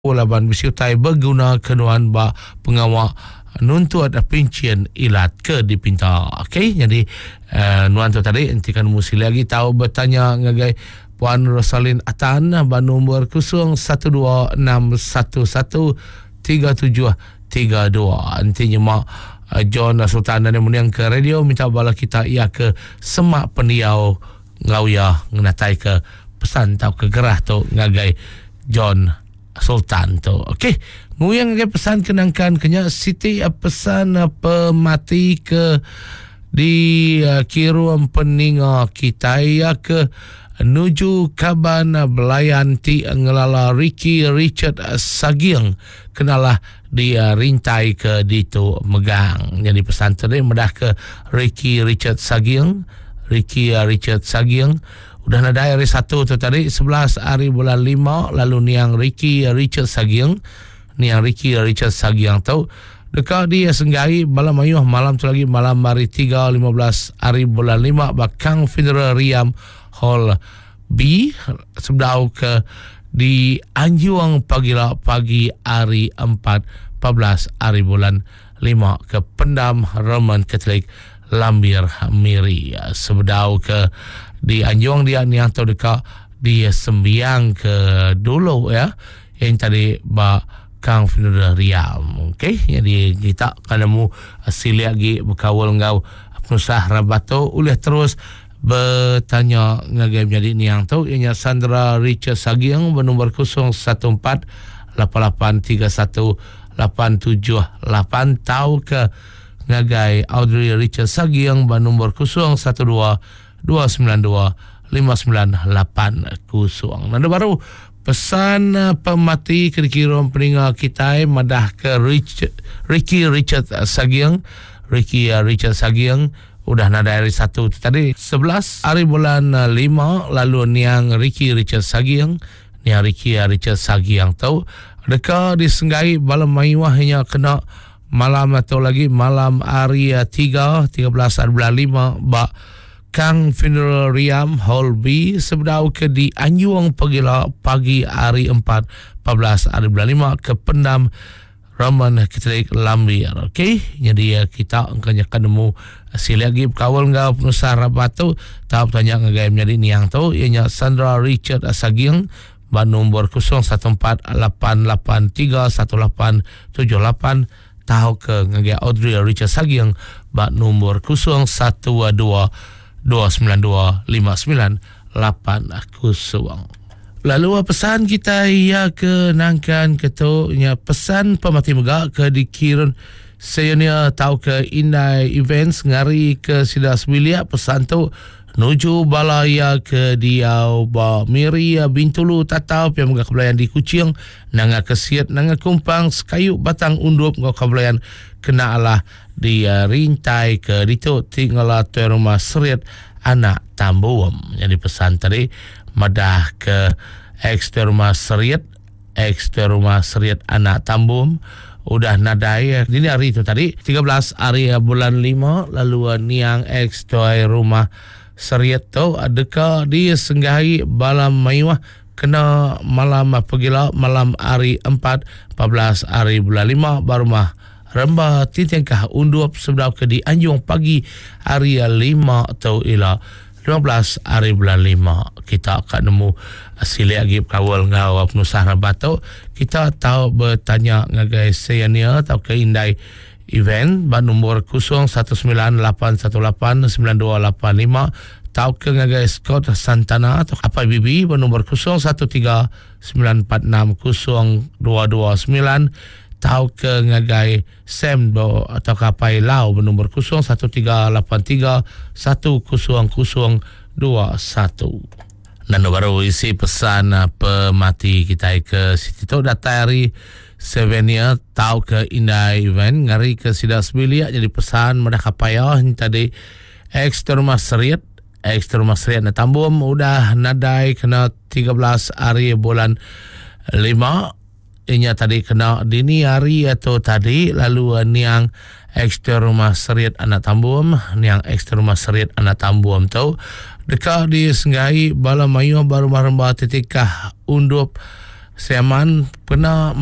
laban bersyutai berguna kenuan ba pengawal nuntut pincian ilat ke dipinta. Okey, jadi nuan tu tadi entikan musi lagi tahu bertanya ngagai Puan Rosalin Atan ba nombor 0126113732. Enti nyemak John Sultan dan yang ke radio minta bala kita ia ke semak pendiau ngau ya ngenatai ke pesan tau ke gerah tu ngagai John Sultan tu. Okey, nguyang ngagai pesan kenangkan kenya Siti pesan pemati ke di kiruan peninga kita ia ke nuju kaban belayanti ngelala Ricky Richard Sagiang kenalah dia rintai ke ditu megang. Jadi pesan tu dia medah ke Ricky Richard Sagiang udah ada hari 1 tu tadi 11 hari bulan 5 lalu niang Ricky Richard Sagiang tu dekat dia senggai malam ayuh malam tu lagi malam hari 3 15 hari bulan 5 bakang Funeral Riam Hall B sebdau ke di Anjuang pagi hari 14 hari bulan 5 ke Pendam Roman Katolik Lambir Miri sebdau ke di Anjuang dia ni atau dekat dia sembiang ke dulu ya yang tadi ba Kang Funeral Riam. Okey, jadi kita kanamu asili lagi berkawal ngau penusah rabato oleh terus bertanya ngagai menjadi ni yang tu ianya Sandra Richard Sagiang bernomor 0148831878 tahu ke ngagai Audrey Richard Sagiang bernomor 0122925980. Nada baru pesan pemati kira-kira peninga kita madah ke Ricky Richard Sagiang udah nada hari 1 tadi 11 hari bulan 5 lalu niang Ricky Richard Sagiang tahu dekat disenggai balam maiwah hanya kena malam atau lagi malam hari 13 hari bulan 5 ba Kang Funeral Riam Hall B sebdau ke di Anjuang pagi hari 14 hari bulan 5 ke Pendam Roman Katolik Lambir. Okey, jadi kita angkanya ketemu sila lagi kawal ngau penusah rabat tu tahu tanya ngagai menjadi ni yang tu ianya Sandra Richard Sagiang ba nombor 0148831878 tahu ke ngagai Audrey Richard Sagiang ba nombor 0112925980. Lalu pesan kita ia ke nangkan ketunya pesan pemati mega ke dikirun saya tahu ke Indai Events ngari ke Sidas Wilia pesan tu nuju balaya ke Diau ba Miri Bintulu tatau pia mega kebelayan di Kucing nanga kesiat nanga kumpang sekayuk batang undup ngau kebelayan kena Allah dia rintai ke ditu tinggal tu rumah seriat anak Tambuam. Jadi pesan tadi madah ke rumah seriat anak Tambuam udah nadai ini hari itu tadi 13 hari bulan 5 lalu niang rumah seriat tu adakah dia senggahi balam maiwah kena malam pegila malam hari 14 hari bulan 5 barumah Rembah titengkah undup sebelum ke di Anjuang pagi hari 5 atau ila 15 hari bulan 5 kita akan nemu sila lagi kawal ngau penusah rabat tu kita tahu bertanya ngagai sayania atau ke Indai Event ba nombor 0198189285 tahu ke ngagai Scott Santana atau apa bibi ba nombor 0139460229 tahu ke ngagai Sam atau kapai lau bernomor 0138310021. Dan baru isi pesan pemati kita ke Siti tu datari Sevenia tahu ke Indai Event ngari ke Sidas Bilia jadi pesan madah kapaya tadi rumah seriat na Tambuam udah nadai kena 13 hari bulan 5 inya tadi kena dini hari atau tadi lalu niang rumah seriat anak Tambuam tu dekat di senggai bala mayu baru maramba titikah undup Seaman pernah